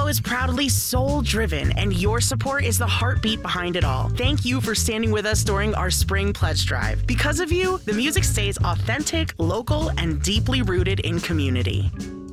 show is proudly soul-driven, and your support is the heartbeat behind it all. Thank you for standing with us during our spring pledge drive. Because of you, the music stays authentic, local, and deeply rooted in community.